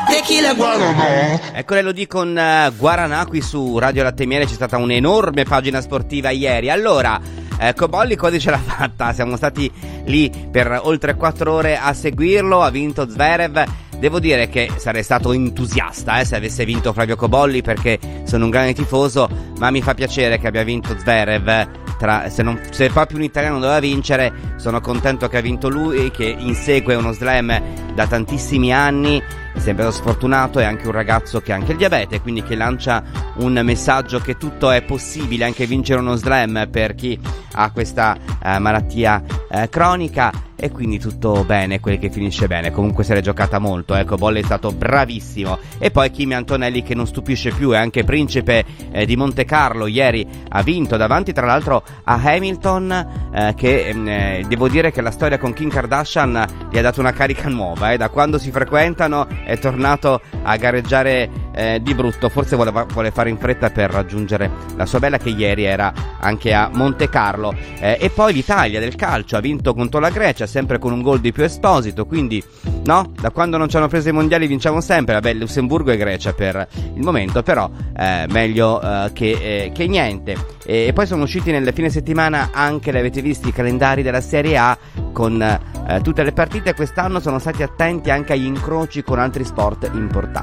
tequila guaranà. Ecco Elodie con Guaranà qui su Radio Latte e Miele. C'è stata un'enorme pagina sportiva ieri. Allora, Cobolli quasi ce l'ha fatta, siamo stati lì per oltre 4 ore a seguirlo, ha vinto Zverev. Devo dire che sarei stato entusiasta se avesse vinto Flavio Cobolli, perché sono un grande tifoso, ma mi fa piacere che abbia vinto Zverev. Se proprio un italiano doveva vincere, sono contento che ha vinto lui, che insegue uno slam da tantissimi anni, è sempre stato sfortunato, è anche un ragazzo che ha anche il diabete, quindi che lancia un messaggio che tutto è possibile, anche vincere uno slam per chi ha questa malattia cronica, e quindi tutto bene, quel che finisce bene. Comunque se l'è giocata molto, Cobolli è stato bravissimo. E poi Kimi Antonelli, che non stupisce più, è anche principe di Monte Carlo, ieri ha vinto davanti tra l'altro a Hamilton, che devo dire che la storia con Kim Kardashian gli ha dato una carica nuova, da quando si frequentano è tornato a gareggiare di brutto, forse vuole fare in fretta per raggiungere la sua bella, che ieri era anche a Monte Carlo. E poi l'Italia del calcio ha vinto contro la Grecia, sempre con un gol di più Esposito, quindi no, da quando non ci hanno preso i mondiali vinciamo sempre. Vabbè, Lussemburgo e Grecia per il momento, però meglio che niente. E poi sono usciti nel fine settimana anche, le avete visti, i calendari della Serie A con tutte le partite. Quest'anno sono stati attenti anche agli incroci con altri sport importanti.